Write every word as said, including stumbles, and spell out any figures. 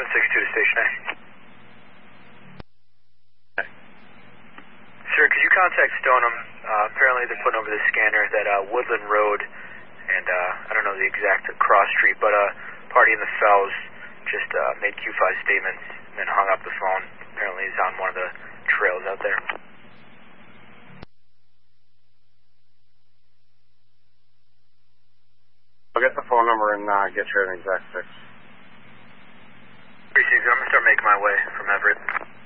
six two to station A. Sir, could you contact Stoneham? Uh, apparently they're putting over the scanner that uh, Woodland Road and uh, I don't know the exact cross street, but uh, party in the Fells just uh, made Q five statements and then hung up the phone. Apparently he's on one of the trails out there. I'll get the phone number and uh, get you an exact fix. Appreciate it. I'm going to start making my way from Everett.